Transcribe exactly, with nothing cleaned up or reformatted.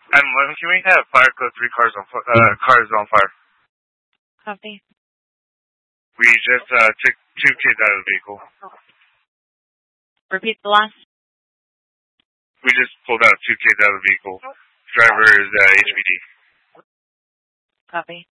I'm one. Can we have fire code three cars on uh, cars on fire? Copy. We just uh, took two kids out of the vehicle. Repeat the last. We just pulled out two kids out of the vehicle. Driver is uh, H B D. Copy.